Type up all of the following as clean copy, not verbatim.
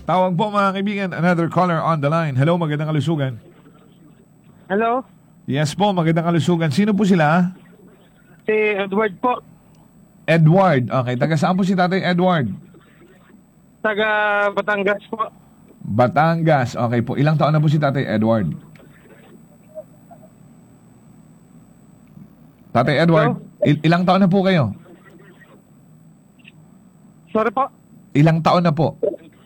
Tawag po mga kaibigan, another caller on the line. Hello, magandang kalusugan. Hello? Yes po, magandang kalusugan. Sino po sila? Si Edward po. Edward. Okay, taga saan po si Tatay Edward? Taga Batangas po. Batangas. Okay po, ilang taon na po si Tatay Edward? Tatay Edward, ilang taon na po kayo? Sorry po. Ilang taon na po?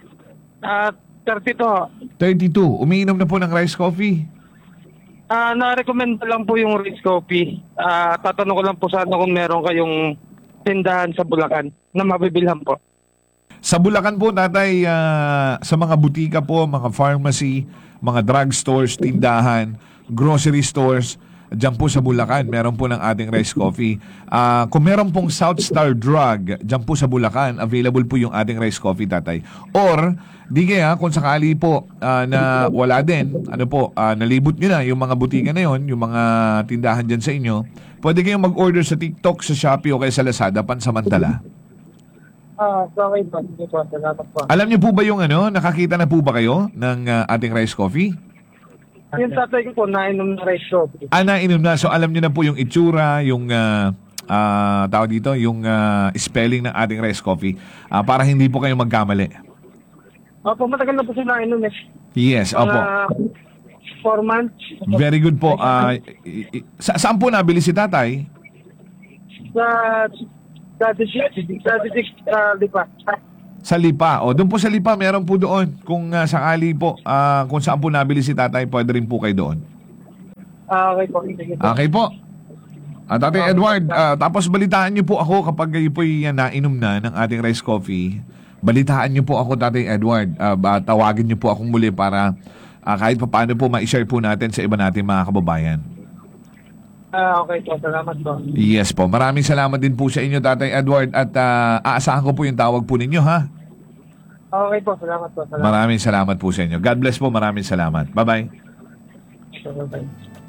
32 ho. 32. Umiinom na po ng rice coffee? Na-recommend lang po yung Rice Coffee. Tatanong ko lang po sana kung meron kayong tindahan sa Bulacan na mabibilhan po. Sa Bulacan po, Tatay, sa mga butika po, mga pharmacy, mga drugstores, tindahan, grocery stores, diyan po sa Bulacan, meron po ng ating rice coffee. Kung meron pong South Star Drug, diyan po sa Bulacan, available po yung ating rice coffee, Tatay. Or, di kaya, kung sakali po na wala din, nalibot nyo na yung mga butika na yon, yung mga tindahan dyan sa inyo, pwede kayong mag-order sa TikTok, sa Shopee o kaya sa Lazada, pansamantala. Okay po. Sige po. Salamat po. Alam niyo po ba yung nakakita na po ba kayo ng ating rice coffee? Yung tatay ko po, nainom na Rice Coffee. Nainom na. So alam niyo na po yung itsura, yung tawag dito, yung spelling ng ating rice coffee para hindi po kayo magkamali. Opo, matagal na po sila nainom eh. Yes, opo. 4 months. Very good po. Saan po nabili si Tatay? Sa district, Lipa. Sa Lipa. O, doon po sa Lipa, meron po doon. Kung sakali po, kung saan po nabili si Tatay, pwede rin po kayo doon. Okay po. Sige po. Okay po. Tatay Edward, tapos balitaan niyo po ako kapag kayo po nainom na ng ating rice coffee. Balitaan niyo po ako, Tatay Edward. Tawagin niyo po akong muli para kahit paano po ma-share po natin sa iba nating mga kababayan. Okay po. Salamat po. Yes po. Maraming salamat din po sa inyo, Tatay Edward. At aasahan ko po yung tawag po ninyo, ha? Okay po. Salamat po. Maraming salamat po sa inyo. God bless po. Maraming salamat. Bye-bye. Bye-bye.